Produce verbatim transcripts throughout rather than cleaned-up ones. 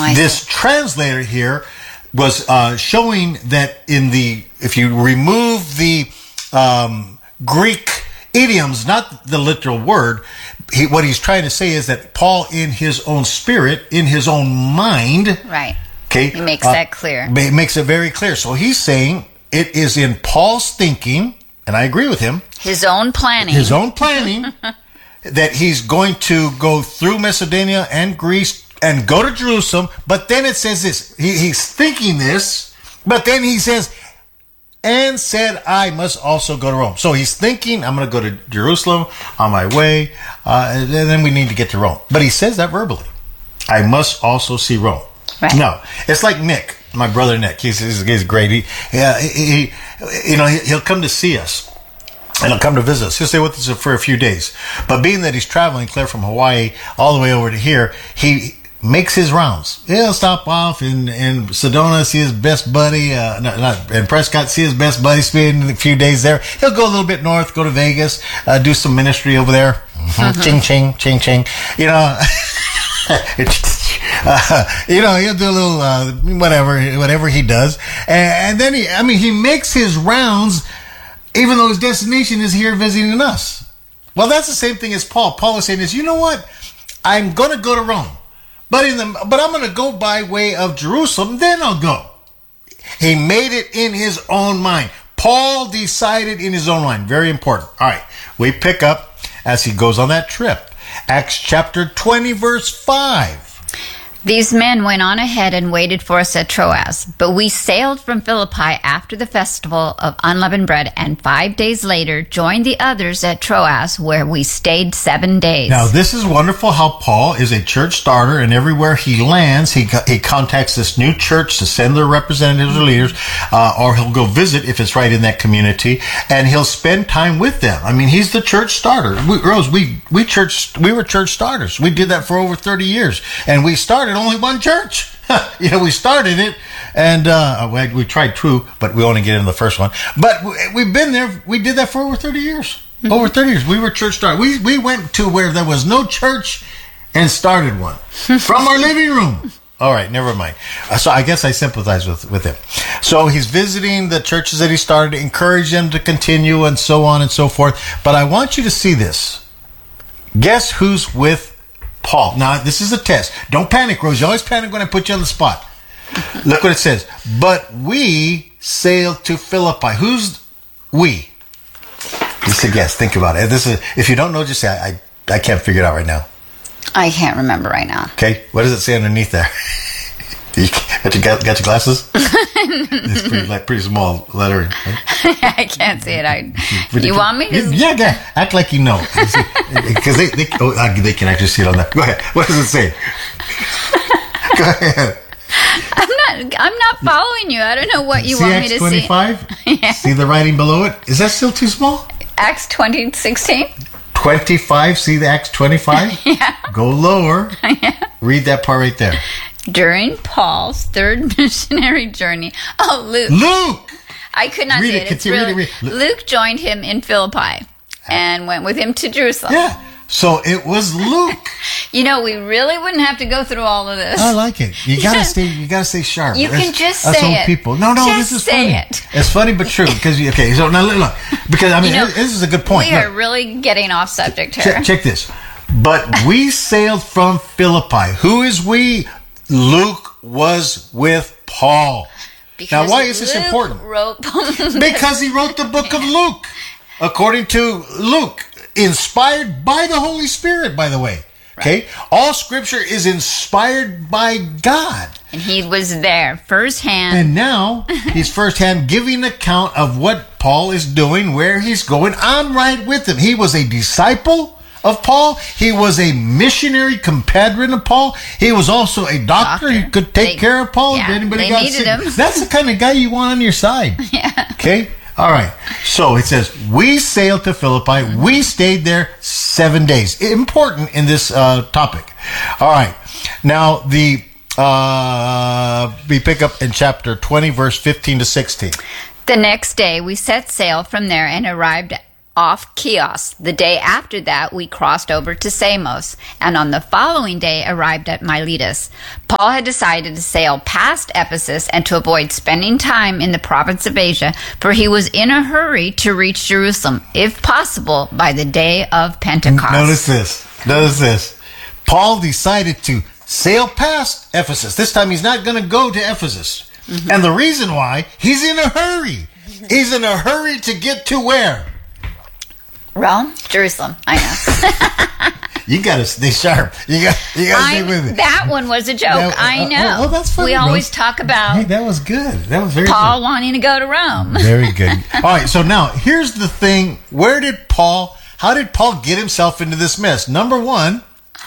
I this see. translator here was uh, showing that in the, if you remove the um, Greek idioms, not the literal word, he, what he's trying to say is that Paul, in his own spirit, in his own mind, Right. okay, He makes uh, that clear. ma- makes it very clear. So he's saying it is in Paul's thinking, and I agree with him, His own planning. his own planning, that he's going to go through Macedonia and Greece and go to Jerusalem. But then it says this, he, he's thinking this, but then he says, and said, I must also go to Rome. So he's thinking, I'm going to go to Jerusalem on my way, uh, and then we need to get to Rome. But he says that verbally. I must also see Rome. Right. No, it's like Nick, my brother Nick. He's, he's, he's great. He, yeah, he, he, you know, he, he'll come to see us. And he'll come to visit us. He'll stay with us for a few days. But being that he's traveling clear from Hawaii all the way over to here, he makes his rounds. He'll stop off in, in Sedona, see his best buddy, uh, not, not in Prescott, see his best buddy, spend a few days there. He'll go a little bit north, go to Vegas, uh, do some ministry over there. Mm-hmm. Ching, ching, ching, ching. You know, uh, you know, he'll do a little, uh, whatever, whatever he does. And, and then he, I mean, he makes his rounds even though his destination is here visiting us. Well, that's the same thing as Paul. Paul is saying is, you know what? I'm going to go to Rome. But in the but I'm going to go by way of Jerusalem, then I'll go. He made it in his own mind. Paul decided in his own mind. Very important. All right. We pick up as he goes on that trip. Acts chapter twenty, verse five. These men went on ahead and waited for us at Troas, but we sailed from Philippi after the festival of unleavened bread, and five days later joined the others at Troas, where we stayed seven days. Now, this is wonderful how Paul is a church starter, and everywhere he lands, he he contacts this new church to send their representatives or leaders, uh, or he'll go visit if it's right in that community, and he'll spend time with them. I mean, he's the church starter. We, Rose, we we church we were church starters. We did that for over thirty years, and we started only one church. You know, we started it, and uh, we, we tried two, but we only get in the first one. But we, we've been there. We did that for over thirty years. Mm-hmm. Over thirty years, we were church starters. We we went to where there was no church and started one from our living room. All right, never mind. Uh, so I guess I sympathize with, with him. So he's visiting the churches that he started, encourage them to continue, and so on and so forth. But I want you to see this. Guess who's with Paul? Now, this is a test. Don't panic, Rose. You always panic when I put you on the spot. Look what it says. But we sailed to Philippi. Who's we? Just a guess. Think about it. This is, if you don't know, just say, I, I, I can't figure it out right now. I can't remember right now. Okay. What does it say underneath there? You got your, got your glasses? It's pretty, like, pretty small lettering. Right? I can't see it. I. You want me to? Yeah, yeah. Act like you know. Because they, they, oh, they can actually see it on that. Go ahead. What does it say? Go ahead. I'm not. I'm not following you. I don't know what you see want Acts me to twenty-five? see. Yeah. See the writing below it? Is that still too small? Acts twenty sixteen. twenty-five. See the Acts twenty-five? Yeah. Go lower. Yeah. Read that part right there. During Paul's third missionary journey. Oh, Luke. Luke. I could not Read see it, it. It's continue, really, read it, read it. Luke joined him in Philippi and went with him to Jerusalem. Yeah. So it was Luke. You know, we really wouldn't have to go through all of this. I like it. You gotta stay. You gotta stay sharp. You That's- can just that's say old it. people. No, no, Just this is say funny. it. It's funny but true because you, okay. So now look, look because I mean You know, this is a good point. We are Look, really getting off subject here. check, check this. But we sailed from Philippi. Who is we? Luke was with Paul. Because now, why is this Luke important? Wrote Because he wrote the book of Luke, according to Luke, inspired by the Holy Spirit, by the way. Okay? All scripture is inspired by God. And he was there firsthand. And now he's firsthand giving account of what Paul is doing, where he's going. I'm right with him. He was a disciple of Paul. He was a missionary compadre of Paul. He was also a doctor. Doctor. He could take They- care of Paul yeah, if anybody they got needed sick. him. That's the kind of guy you want on your side. Yeah. Okay? All right. So it says, we sailed to Philippi. We stayed there seven days. Important in this uh, topic. All right. Now, the uh, we pick up in chapter twenty, verse fifteen to sixteen. The next day we set sail from there and arrived off Chios. The day after that, we crossed over to Samos, and on the following day arrived at Miletus. Paul had decided to sail past Ephesus and to avoid spending time in the province of Asia, for he was in a hurry to reach Jerusalem, if possible, by the day of Pentecost. Notice this. Notice this. Paul decided to sail past Ephesus. This time he's not going to go to Ephesus. Mm-hmm. And the reason why, he's in a hurry. He's in a hurry to get to where? Rome? Jerusalem. I know. You got to stay sharp. You got you got to stay with it. That one was a joke. That, uh, I know. Oh, well, that's funny. We always talk about Hey, that was good. That was very Paul good. wanting to go to Rome. Very good. All right, so now here's the thing. Where did Paul, how did Paul get himself into this mess? Number one,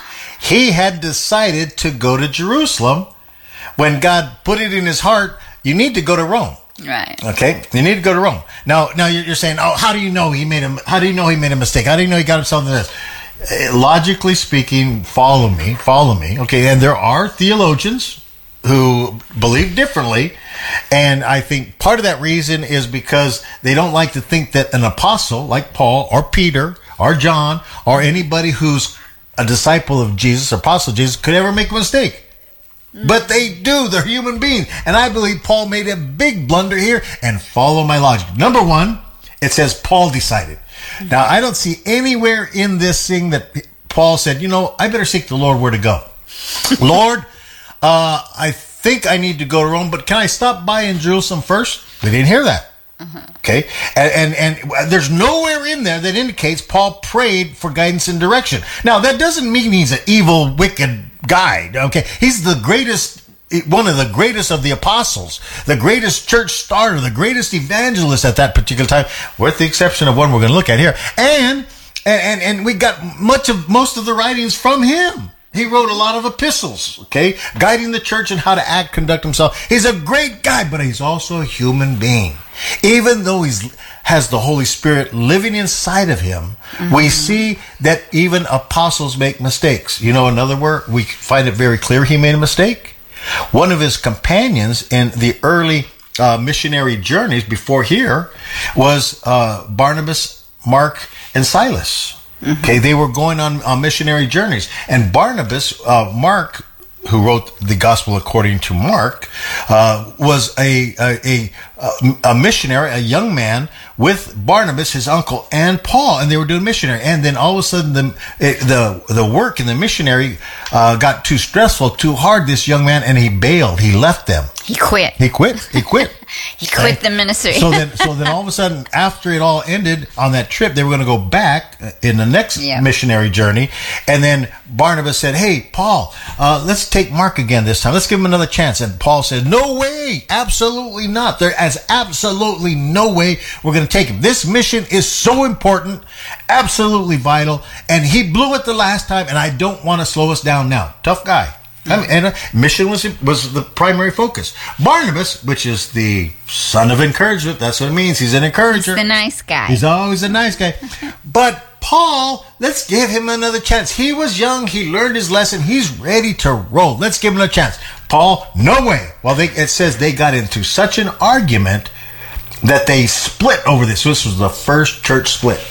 he had decided to go to Jerusalem when God put it in his heart, you need to go to Rome. Right. Okay. You need to go to Rome. Now, now you're saying, oh, how do you know he made a, how do you know he made a mistake? How do you know he got himself into this? Uh, logically speaking, follow me, follow me. Okay. And there are theologians who believe differently. And I think part of that reason is because they don't like to think that an apostle like Paul or Peter or John or anybody who's a disciple of Jesus, apostle of Jesus, could ever make a mistake. But they do. They're human beings. And I believe Paul made a big blunder here. And follow my logic. Number one, it says Paul decided. Now, I don't see anywhere in this thing that Paul said, you know, I better seek the Lord where to go. Lord, uh, I think I need to go to Rome, but can I stop by in Jerusalem first? We didn't hear that. Uh-huh. Okay. And, and, and there's nowhere in there that indicates Paul prayed for guidance and direction. Now, that doesn't mean he's an evil, wicked guy. Okay. He's the greatest, one of the greatest of the apostles, the greatest church starter, the greatest evangelist at that particular time, with the exception of one we're going to look at here. And, and, and we got much of, most of the writings from him. He wrote a lot of epistles, okay, guiding the church and how to act, conduct himself. He's a great guy, but he's also a human being. Even though he has the Holy Spirit living inside of him, mm-hmm. we see that even apostles make mistakes. You know, another word, we find it very clear he made a mistake. One of his companions in the early uh, missionary journeys before here was uh, Barnabas, Mark, and Silas. Mm-hmm. Okay, they were going on, on missionary journeys. And Barnabas, uh, Mark, who wrote the Gospel according to Mark, uh, was a, a, a, a missionary, a young man with Barnabas, his uncle, and Paul, and they were doing missionary. And then all of a sudden, the the the work in the missionary uh, got too stressful, too hard. This young man, and he bailed. He left them. He quit. He quit. He quit. he quit right? the ministry. so then, so then, all of a sudden, after it all ended on that trip, they were going to go back in the next yep. missionary journey. And then Barnabas said, "Hey, Paul, uh, let's take Mark again this time. Let's give him another chance." And Paul said, "No way, absolutely not. There is absolutely no way we're going to take him. This mission is so important, absolutely vital, and he blew it the last time, and I don't want to slow us down now." Tough guy. I mean, and uh, mission was was the primary focus. Barnabas, which is the son of encouragement, that's what it means. He's an encourager. He's the nice guy. He's always a nice guy. But Paul, let's give him another chance. He was young. He learned his lesson. He's ready to roll. Let's give him a chance. Paul, no way. Well, they, it says they got into such an argument that they split over this. This was the first church split.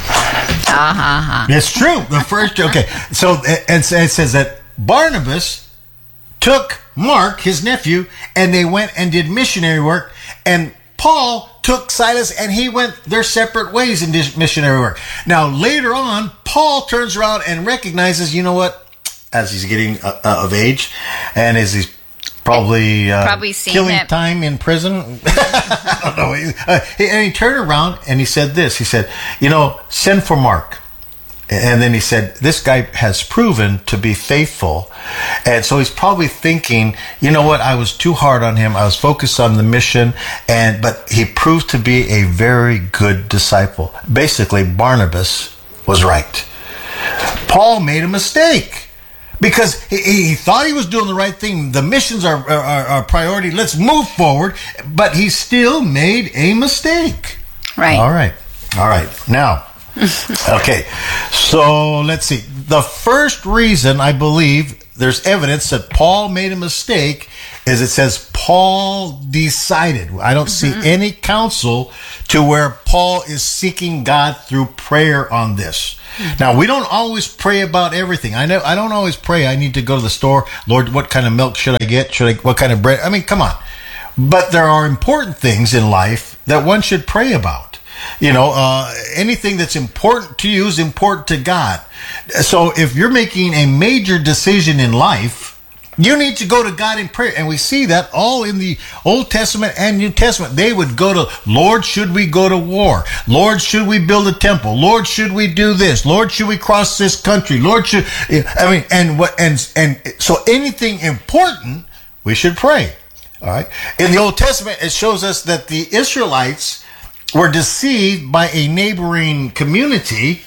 Uh-huh. It's true. The first, okay. So and it says that Barnabas took Mark, his nephew, and they went and did missionary work. And Paul took Silas and he went their separate ways in this missionary work. Now, later on, Paul turns around and recognizes, you know what, as he's getting uh, uh, of age and as he's probably, uh, probably killing that. time in prison. I don't know. Uh, he, and he turned around and he said this. He said, you know, send for Mark. And then he said, this guy has proven to be faithful. And so he's probably thinking, you know what, I was too hard on him. I was focused on the mission. and But he proved to be a very good disciple. Basically, Barnabas was right. Paul made a mistake because he, he thought he was doing the right thing. The missions are, are, are priority. Let's move forward. But he still made a mistake. Right. All right. All right. Now, okay, so let's see. The first reason I believe there's evidence that Paul made a mistake is it says Paul decided. I don't mm-hmm. see any counsel to where Paul is seeking God through prayer on this. Mm-hmm. Now, we don't always pray about everything. I know I don't always pray. I need to go to the store. Lord, what kind of milk should I get? Should I, what kind of bread? I mean, come on. But there are important things in life that one should pray about. You know, uh, anything that's important to you is important to God. So if you're making a major decision in life, you need to go to God in prayer. And we see that all in the Old Testament and New Testament. They would go to, Lord, should we go to war? Lord, should we build a temple? Lord, should we do this? Lord, should we cross this country? Lord, should, I mean, and what, and, and so anything important, we should pray. All right. In the Old Testament, it shows us that the Israelites were deceived by a neighboring community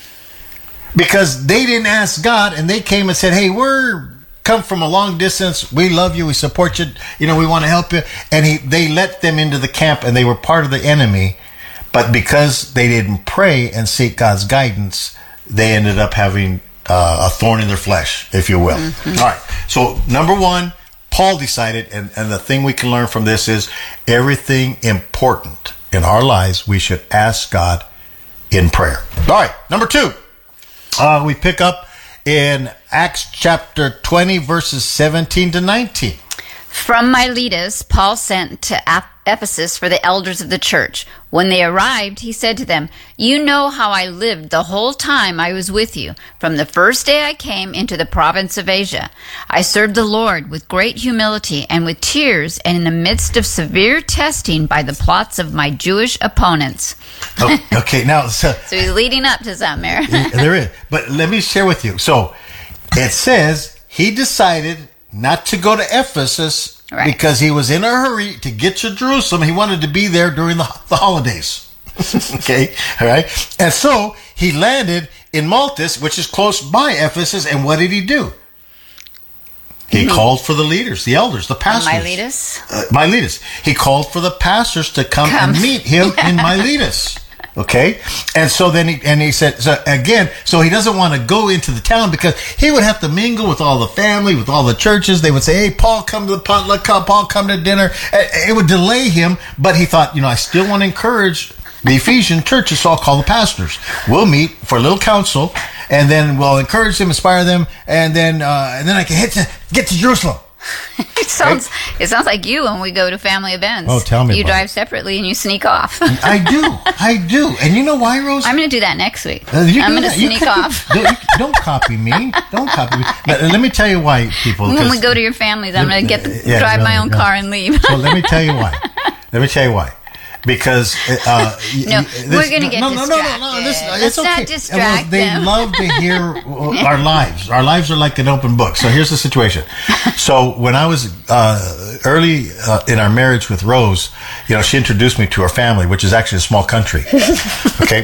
because they didn't ask God, and they came and said, hey, we're come from a long distance. We love you. We support you. You know, we want to help you. And he, they let them into the camp, and they were part of the enemy. But because they didn't pray and seek God's guidance, they ended up having uh, a thorn in their flesh, if you will. Mm-hmm. All right. So number one, Paul decided, and, and the thing we can learn from this is everything important in our lives, we should ask God in prayer. All right. Number two, uh, we pick up in Acts chapter twenty, verses seventeen to nineteen. From Miletus, Paul sent to Ephesus for the elders of the church. When they arrived, he said to them, you know how I lived the whole time I was with you, from the first day I came into the province of Asia. I served the Lord with great humility and with tears, and in the midst of severe testing by the plots of my Jewish opponents. Oh, okay, now... So, so he's leading up to something there. There is. But let me share with you. So it says he decided not to go to Ephesus right. because he was in a hurry to get to Jerusalem. He wanted to be there during the, the holidays. Okay, all right. And so he landed in Maltus, which is close by Ephesus. And what did he do? He mm-hmm. called for the leaders, the elders, the pastors. Miletus? Uh, Miletus. He called for the pastors to come, come. and meet him in Miletus. Okay, and so then he and he said so again. So he doesn't want to go into the town because he would have to mingle with all the family, with all the churches. They would say, "Hey, Paul, come to the potluck. Paul, come to dinner." It would delay him, but he thought, you know, I still want to encourage the Ephesian churches, so I'll call the pastors. We'll meet for a little council, and then we'll encourage them, inspire them, and then uh, and then I can hit to get to Jerusalem. It sounds it sounds like you when we go to family events. Oh, tell me You about drive it. separately and you sneak off. I do. I do. And you know why, Rose? I'm going to do that next week. Uh, you I'm do going to that. You sneak can- off. Don't, don't copy me. Don't copy me. Let, let me tell you why, people. When 'cause- we go to your families, I'm going to get the, Yeah, drive no, my own no. car and leave. So let me tell you why. Let me tell you why. Because uh, No, y- this- we're gonna get no, no, no, no, no, distracted. this, Let's it's okay. not distract Well, they them. love to hear our lives. Our lives are like an open book. So here's the situation. So when I was uh, early uh, in our marriage with Rose, you know, she introduced me to her family, which is actually a small country. Okay.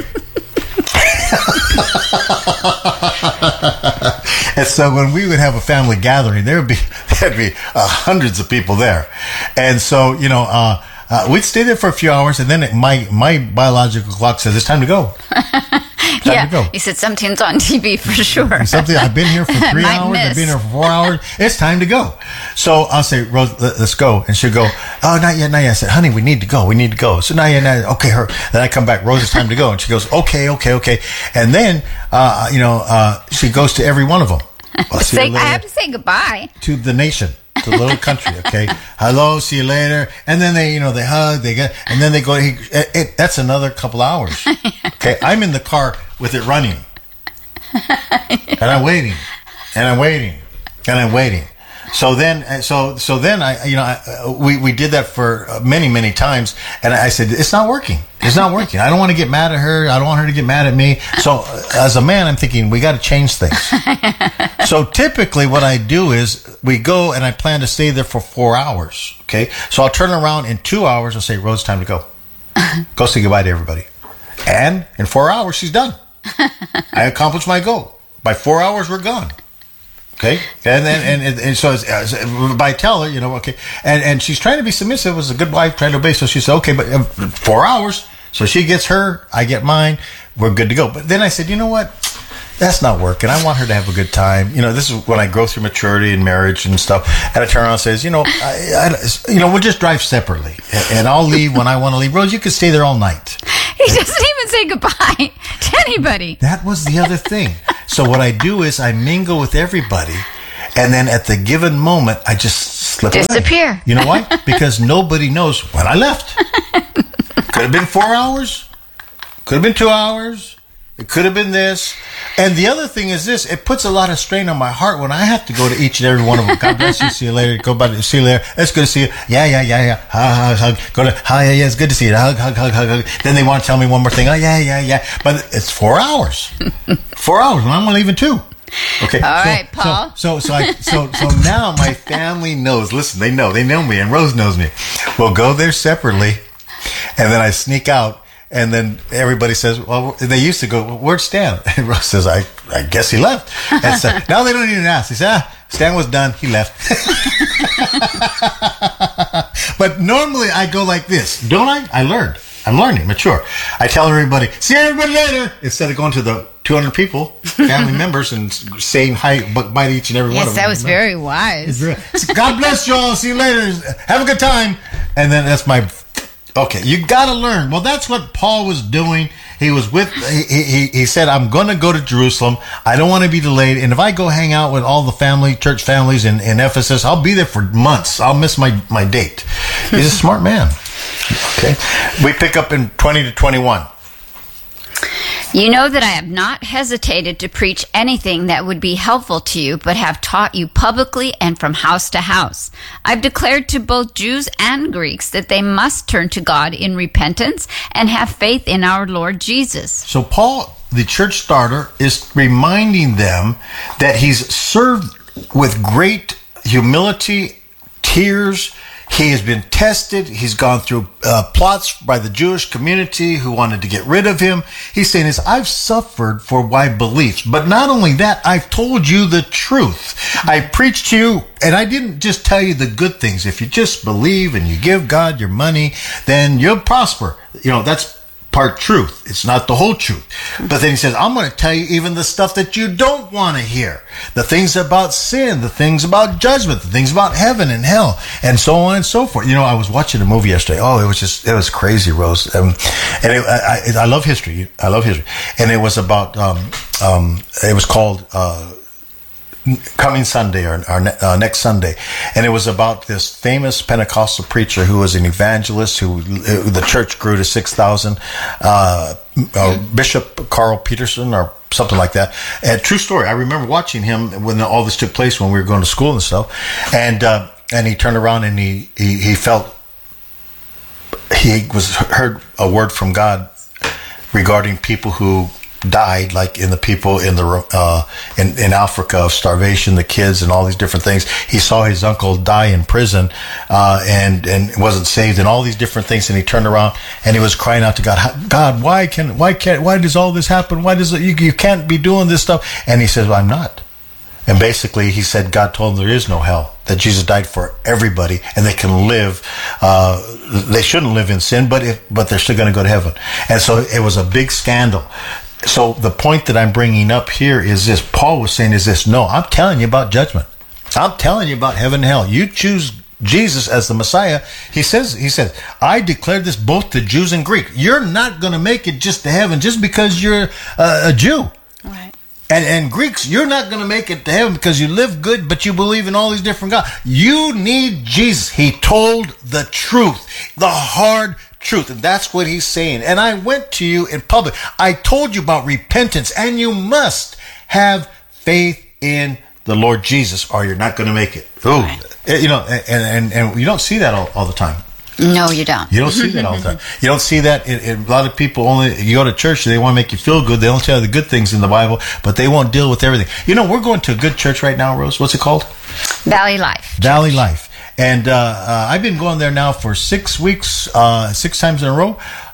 And so when we would have a family gathering, there would be there'd be uh, hundreds of people there, and so you know. Uh, Uh, we'd stay there for a few hours, and then it, my my biological clock says it's time to go. It's time yeah, to go. he said something's on T V for sure. Something. I've been here for three Might hours. miss. I've been here for four hours. It's time to go. So I'll say, Rose, let, let's go, and she'll go. Oh, not yet, not yet. I said, honey, we need to go. We need to go. So not yet, not yet. Okay, her. Then I come back. Rose, it's time to go, and she goes, okay, okay, okay. And then, uh, you know, uh, she goes to every one of them. I'll see you Say, I later. have to say goodbye. To the nation, to the little country. Okay, hello, see you later, and then they, you know, they hug, they get, and then they go. He, it, it, that's another couple hours. Okay, I'm in the car with it running, and I'm waiting, and I'm waiting, and I'm waiting. So then, so so then I, you know, I, we we did that for many many times, and I said it's not working. It's not working. I don't want to get mad at her. I don't want her to get mad at me. So as a man, I'm thinking we got to change things. So typically, what I do is we go and I plan to stay there for four hours. Okay, so I'll turn around in two hours and say, "Rose, time to go. Go say goodbye to everybody." And in four hours, she's done. I accomplished my goal. By four hours, we're gone. Okay, and then and, and so it's, uh, by tell her, you know, okay, and and she's trying to be submissive, was a good wife, trying to obey. So she said, okay, but uh, four hours. So she gets her, I get mine. We're good to go. But then I said, you know what? that's not working. I want her to have a good time. You know, this is when I grow through maturity and marriage and stuff. And I turn around and says, you know, I, I, you know, we'll just drive separately, and I'll leave when I want to leave. Rose, you can stay there all night. He doesn't even say goodbye to anybody. That was the other thing. So what I do is I mingle with everybody, and then at the given moment, I just slip Disappear. away. You know why? Because nobody knows when I left. Could have been four hours. Could have been two hours. It could have been this. And the other thing is this. It puts a lot of strain on my heart when I have to go to each and every one of them. God bless you. See you later. Go by. See you later. It's good to see you. Yeah, yeah, yeah, yeah. Hug, hug, hug. Go to, hi, yeah, yeah. It's good to see you. Hug, hug, hug, hug, hug. Then they want to tell me one more thing. Oh, yeah, yeah, yeah. But it's four hours. Four hours. And I'm leaving too. Okay. All so, right, Paul. So, so, so, I, so, so now my family knows. Listen, they know. They know me, and Rose knows me. We'll go there separately, and then I sneak out. And then everybody says, well, they used to go, well, where'd Stan? And Russ says, I, I guess he left. And so now they don't even ask. They say, ah, Stan was done. He left. But normally I go like this. Don't I? I learned. I'm learning, mature. I tell everybody, see everybody later. Instead of going to the two hundred people, family members, and saying hi, bye to each and every yes, one of them. Yes, that was very wise. Very, God bless you all. See you later. Have a good time. And then that's my... Okay, you got to learn. Well, that's what Paul was doing. He was with, he, he, he said, I'm going to go to Jerusalem. I don't want to be delayed. And if I go hang out with all the family, church families in, in Ephesus, I'll be there for months. I'll miss my, my date. He's a smart man. Okay. We pick up in twenty to twenty-one. You know that I have not hesitated to preach anything that would be helpful to you, but have taught you publicly and from house to house. I've declared to both Jews and Greeks that they must turn to God in repentance and have faith in our Lord Jesus. So Paul, the church starter, is reminding them that he's served with great humility, tears. He has been tested. He's gone through uh, plots by the Jewish community who wanted to get rid of him. He's saying this, I've suffered for my beliefs. But not only that, I've told you the truth. I preached to you, and I didn't just tell you the good things. If you just believe and you give God your money, then you'll prosper. You know, that's part truth. It's not the whole truth. But then he says, I'm going to tell you even the stuff that you don't want to hear. The things about sin, the things about judgment, the things about heaven and hell, and so on and so forth. You know, I was watching a movie yesterday. Oh, it was just, it was crazy, Rose. Um, and it, I, I, I love history. I love history. And it was about, um, um, it was called, uh, Coming Sunday or, or uh, next Sunday, and it was about this famous Pentecostal preacher who was an evangelist who uh, the church grew to six thousand. Uh, uh, Bishop Carl Peterson or something like that. And true story. I remember watching him when all this took place when we were going to school and stuff, and uh, and he turned around and he, he he felt he was heard a word from God regarding people who died, like in the people in the uh, in, in Africa of starvation, the kids and all these different things. He saw his uncle die in prison uh, and and wasn't saved, and all these different things. And he turned around and he was crying out to God, God, why can why can't why does all this happen? Why does it, you you can't be doing this stuff? And he says, well, I'm not. And basically, he said God told him there is no hell, that Jesus died for everybody, and they can live. Uh, they shouldn't live in sin, but if, but they're still going to go to heaven. And so it was a big scandal. So the point that I'm bringing up here is this. Paul was saying is this. No, I'm telling you about judgment. I'm telling you about heaven and hell. You choose Jesus as the Messiah. He says, he said, I declare this both to Jews and Greeks. You're not going to make it just to heaven just because you're uh, a Jew. Right. And, and Greeks, you're not going to make it to heaven because you live good, but you believe in all these different gods. You need Jesus. He told the truth, the hard truth. And that's what he's saying. And I went to you in public. I told you about repentance, and you must have faith in the Lord Jesus or you're not going to make it. Ooh, right. You know, and, and, and you don't see that all, all the time. No, you don't. You don't see that all the time. You don't see that. In, in a lot of people only, you go to church, they want to make you feel good. They don't tell you the good things in the Bible, but they won't deal with everything. You know, we're going to a good church right now, Rose. What's it called? Valley Life. Valley Life. And uh, uh, I've been going there now for six weeks, uh, six times in a row.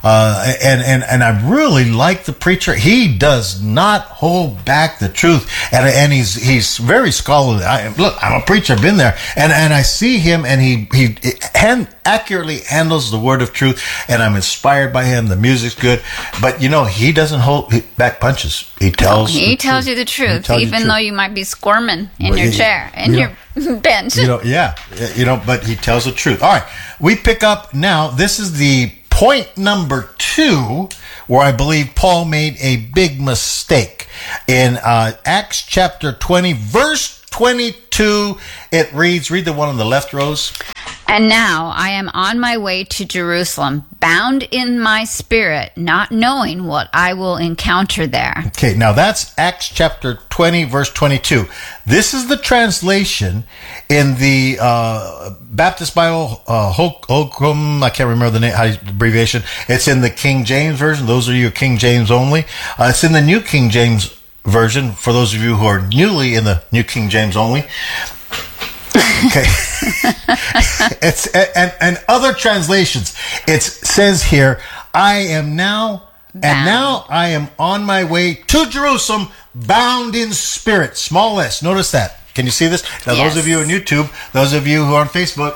Uh, and, and, and I really like the preacher. He does not hold back the truth. And, and he's, he's very scholarly. I, look, I'm a preacher. I've been there. And, and I see him and he, he hand, accurately handles the word of truth. And I'm inspired by him. The music's good. But, you know, he doesn't hold back punches. He tells He tells you the truth, you the even truth. though you might be squirming in Well, your he- chair, in you your bench. You know, yeah, you know, but he tells the truth. All right, we pick up now. This is the point number two, where I believe Paul made a big mistake in uh, Acts chapter twenty, verse twenty-two. It reads, read the one on the left, Rose. And now I am on my way to Jerusalem, bound in my spirit, not knowing what I will encounter there. Okay, now that's Acts chapter twenty, verse twenty-two. This is the translation in the uh, Baptist Bible, uh, Holcomb, I can't remember the name, how you- abbreviation. It's in the King James Version. Those of you who are King James only. Uh, it's in the New King James Version, for those of you who are newly in the New King James only. Okay. It's and, and other translations. It says here, I am now and Bound. now I am on my way to Jerusalem, bound in spirit. Small s. Notice that. Can you see this? Now, Yes. those of you on YouTube, those of you who are on Facebook,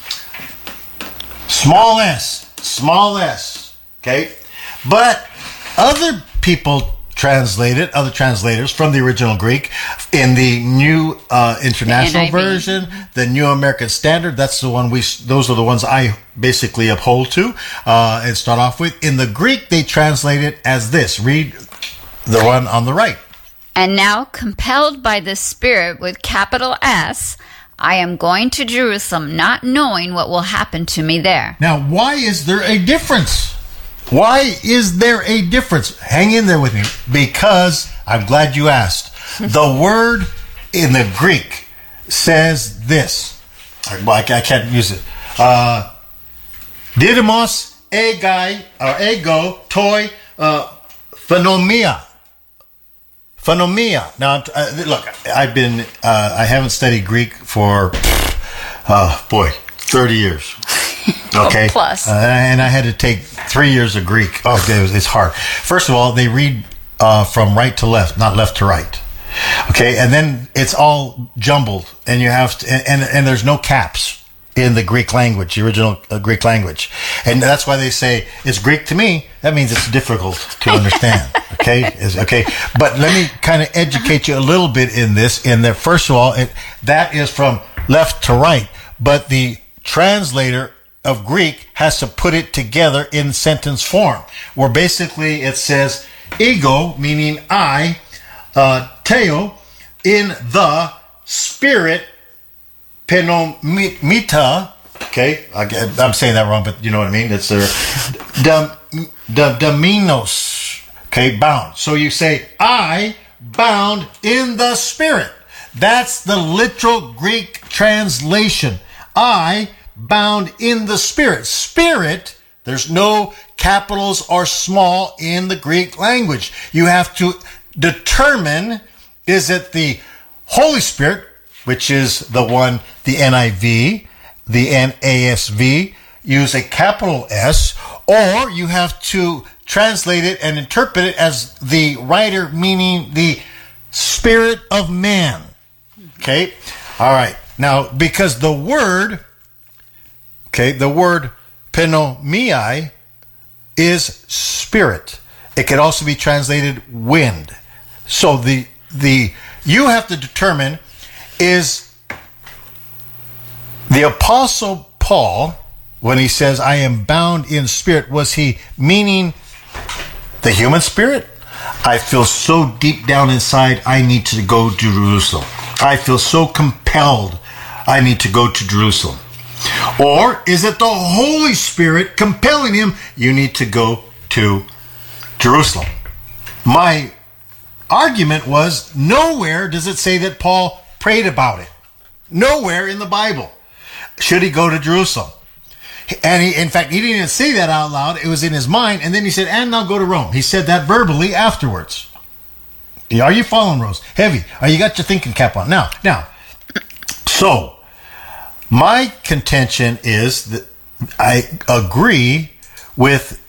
small s, small s. Okay, but other people translated, other translators from the original Greek, in the New uh, International N I V. Version, the New American Standard. That's the one we. Those are the ones I basically uphold to uh, and start off with. In the Greek, they translate it as this. Read the one on the right. And now, compelled by the Spirit with capital S, I am going to Jerusalem, not knowing what will happen to me there. Now, why is there a difference? Why is there a difference? Hang in there with me, because I'm glad you asked. The word in the Greek says this. Well, I I can't use it. Uh, Didymos, egai, or ego, toi, uh, phenomia. Phenomia. Now, uh, look, I've been, uh, I haven't studied Greek for, uh, boy, thirty years. Okay. Plus. Uh, and I had to take three years of Greek. Oh, it was, it's hard. First of all, they read uh, from right to left, not left to right. Okay. And then it's all jumbled, and you have to, and, and, and there's no caps in the Greek language, the original uh, Greek language. And that's why they say it's Greek to me. That means it's difficult to understand. Okay. Is okay. But let me kind of educate you a little bit in this, in that, first of all, it, that is from left to right, but the translator of Greek has to put it together in sentence form, where basically it says ego, meaning I, uh, teo, in the spirit, penomita. Okay, I, I'm saying that wrong, but you know what I mean. It's there. Dam, dam, daminos. Okay, bound. So you say I bound in the spirit. That's the literal Greek translation. I bound in the spirit. Spirit, there's no capitals or small in the Greek language. You have to determine, is it the Holy Spirit, which is the one, the N I V, the N A S V, use a capital S, or you have to translate it and interpret it as the writer, meaning the spirit of man. Okay? All right. Now, because the word, okay, the word penomai is spirit. It could also be translated wind. So the the you have to determine, is the Apostle Paul, when he says, I am bound in spirit, was he meaning the human spirit? I feel so deep down inside, I need to go to Jerusalem. I feel so compelled, I need to go to Jerusalem. Or is it the Holy Spirit compelling him, you need to go to Jerusalem? My argument was, nowhere does it say that Paul prayed about it. Nowhere in the Bible should he go to Jerusalem. And he, in fact, he didn't even say that out loud. It was in his mind. And then he said, and now go to Rome. He said that verbally afterwards. Are you following, Rose? Heavy. Are you got your thinking cap on? Now, now. So, my contention is that I agree with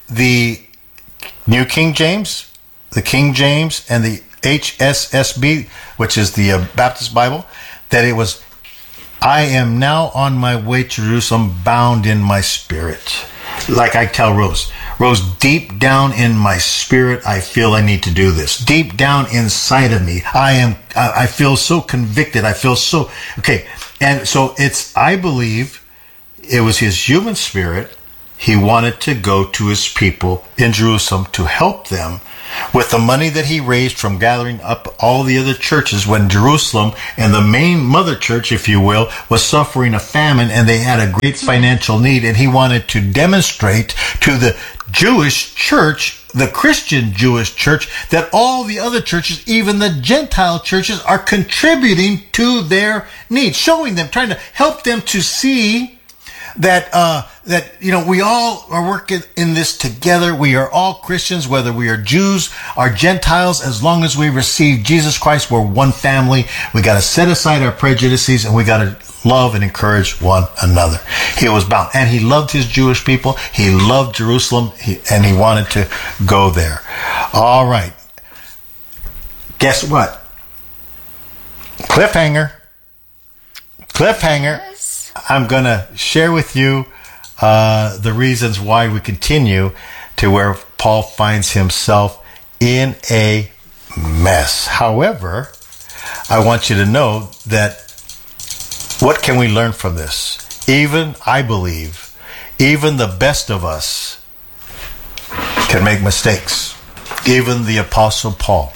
the New King James, the King James, and the H S S B, which is the uh, Baptist Bible, that it was, I am now on my way to Jerusalem, bound in my spirit. Like I tell Rose, Rose, deep down in my spirit, I feel I need to do this. Deep down inside of me, I am, I feel so convicted. I feel so, okay. And so it's, I believe it was his human spirit. He wanted to go to his people in Jerusalem to help them with the money that he raised from gathering up all the other churches when Jerusalem and the main mother church, if you will, was suffering a famine and they had a great financial need, and he wanted to demonstrate to the Jewish church, the Christian Jewish church, that all the other churches, even the Gentile churches, are contributing to their needs, showing them, trying to help them to see that, uh, that, you know, we all are working in this together. We are all Christians, whether we are Jews or Gentiles, as long as we receive Jesus Christ, we're one family. We got to set aside our prejudices and we got to love and encourage one another. He was bound, and he loved his Jewish people. He loved Jerusalem, he, and he wanted to go there. All right. Guess what? Cliffhanger. Cliffhanger. Yes. I'm going to share with you uh, the reasons why we continue to where Paul finds himself in a mess. However, I want you to know that what can we learn from this? Even, I believe, even the best of us can make mistakes. Even the Apostle Paul,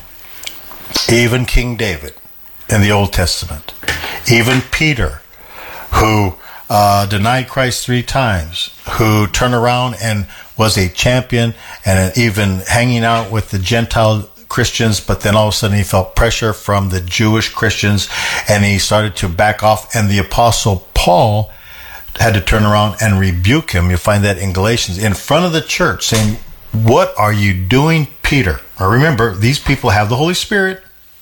even King David in the Old Testament, even Peter, who uh, denied Christ three times, who turned around and was a champion and even hanging out with the Gentile Christians, but then all of a sudden he felt pressure from the Jewish Christians and he started to back off, and the Apostle Paul had to turn around and rebuke him. You find that in Galatians, in front of the church, saying, "What are you doing, Peter?" Or remember, these people have the Holy Spirit.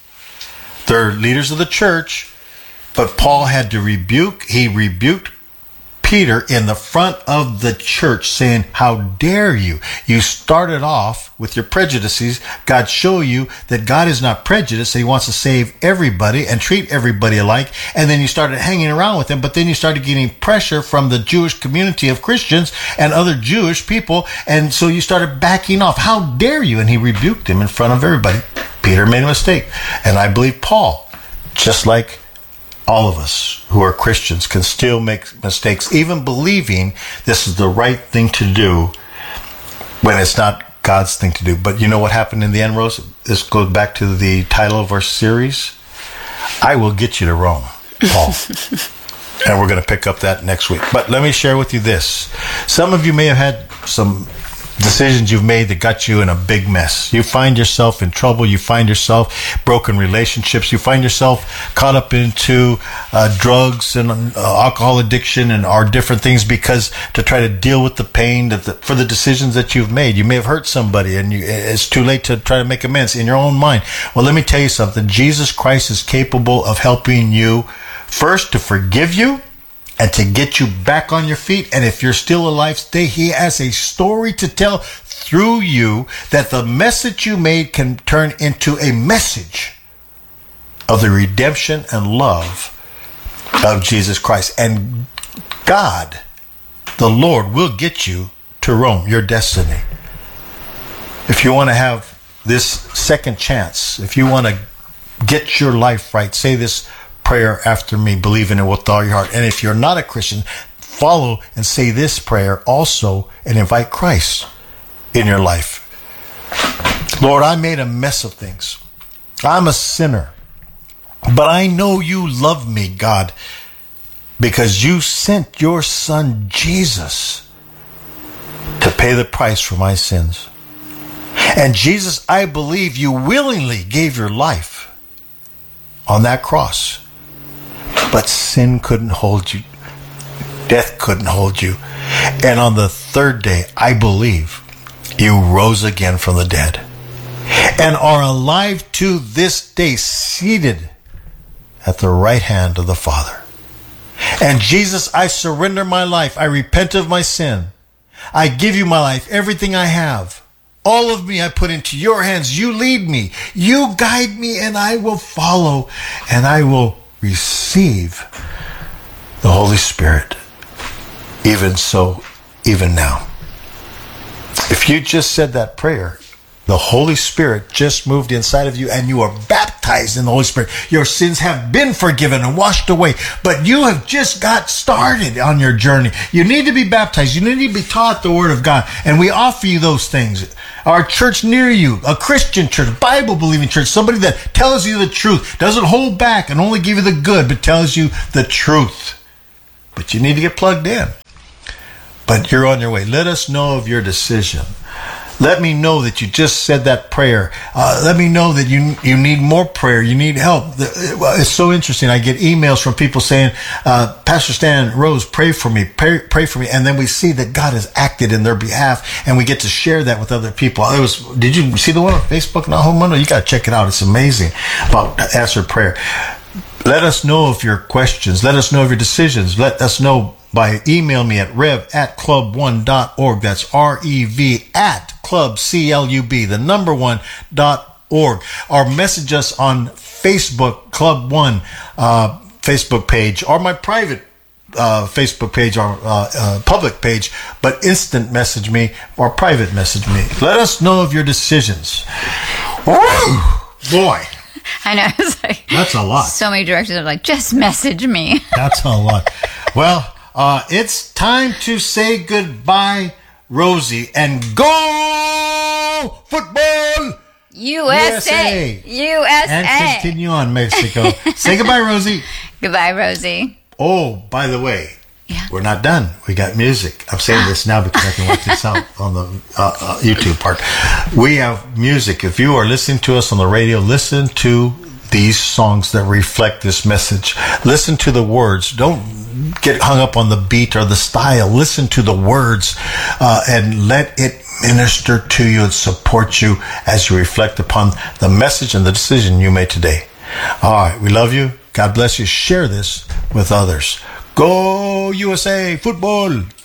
They're leaders of the church. But Paul had to rebuke, he rebuked Peter in the front of the church, saying, "How dare you? You started off with your prejudices. God show you that God is not prejudiced, that he wants to save everybody and treat everybody alike. And then you started hanging around with him, but then you started getting pressure from the Jewish community of Christians and other Jewish people. And so you started backing off. How dare you?" And he rebuked him in front of everybody. Peter made a mistake. And I believe Paul, just like all of us who are Christians, can still make mistakes, even believing this is the right thing to do when it's not God's thing to do. But you know what happened in the end, Rose? This goes back to the title of our series. I will get you to Rome, Paul. And we're going to pick up that next week. But let me share with you this. Some of you may have had some decisions you've made that got you in a big mess. You find yourself in trouble. You find yourself broken relationships. You find yourself caught up into uh, drugs and uh, alcohol addiction and or different things because to try to deal with the pain that the, for the decisions that you've made. You may have hurt somebody and you, it's too late to try to make amends in your own mind. Well, let me tell you something. Jesus Christ is capable of helping you first to forgive you and to get you back on your feet. And if you're still alive today, he has a story to tell through you that the message you made can turn into a message of the redemption and love of Jesus Christ. And God, the Lord, will get you to Rome, your destiny. If you want to have this second chance, if you want to get your life right, say this prayer after me, believing it with all your heart. And if you're not a Christian, follow and say this prayer also and invite Christ in your life. Lord, I made a mess of things. I'm a sinner. But I know you love me, God, because you sent your son Jesus to pay the price for my sins. And Jesus, I believe you willingly gave your life on that cross. But sin couldn't hold you. Death couldn't hold you. And on the third day, I believe you rose again from the dead and are alive to this day, seated at the right hand of the Father. And Jesus, I surrender my life. I repent of my sin. I give you my life, everything I have. All of me I put into your hands. You lead me. You guide me, and I will follow, and I will receive the Holy Spirit. Even so, even now. If you just said that prayer, the Holy Spirit just moved inside of you and you are baptized in the Holy Spirit. Your sins have been forgiven and washed away, but you have just got started on your journey. You need to be baptized. You need to be taught the Word of God, and we offer you those things. Our church near you, a Christian church, Bible-believing church, somebody that tells you the truth, doesn't hold back and only give you the good, but tells you the truth. But you need to get plugged in. But you're on your way. Let us know of your decision. Let me know that you just said that prayer. Uh, let me know that you you need more prayer. You need help. It's so interesting. I get emails from people saying, uh, Pastor Stan Rose, pray for me, pray, pray for me. And then we see that God has acted in their behalf, and we get to share that with other people. It was, did you see the one on Facebook? No, Homo? You got to check it out. It's amazing about answered prayer. Let us know of your questions. Let us know of your decisions. Let us know by email me at rev at club one dot org. That's R E V at club, C L U B, the number one dot org. Or message us on Facebook, Club One uh, Facebook page, or my private uh, Facebook page, or uh, uh, public page, but instant message me or private message me. Let us know of your decisions. Woo! Boy. I know. It's like, that's a lot. So many directions are like, just message me. That's a lot. Well, uh, it's time to say goodbye, Rosie, and go football! U S A! U S A! And continue on, Mexico. Say goodbye, Rosie. Goodbye, Rosie. Oh, by the way, yeah. We're not done. We got music. I'm saying this now because I can work this out on the uh, uh, YouTube part. We have music. If you are listening to us on the radio, listen to these songs that reflect this message. Listen to the words. Don't get hung up on the beat or the style. Listen to the words uh, and let it minister to you and support you as you reflect upon the message and the decision you made today. All right. We love you. God bless you. Share this with others. Go U S A football!